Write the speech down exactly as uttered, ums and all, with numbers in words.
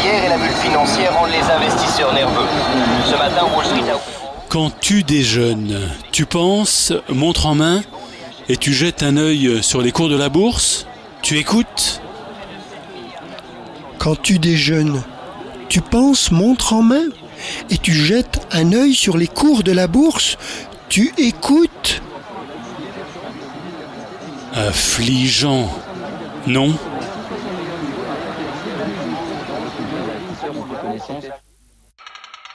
immobilière et la bulle financière rendent les investisseurs nerveux. Ce matin, Wall Street a... Quand tu déjeunes, tu penses, montre en main, et tu jettes un œil sur les cours de la bourse, tu écoutes. Quand tu déjeunes, tu penses, montre en main, et tu jettes un œil sur les cours de la bourse, tu écoutes. Affligeant, non ?